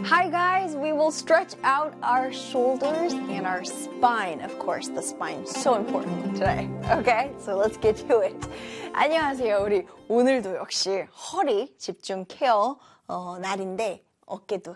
Hi guys, we will stretch out our shoulders and our spine. Of course, the spine so important today. Okay, so let's get to it. 안녕하세요. 우리 오늘도 역시 허리 집중 케어 날인데 어깨도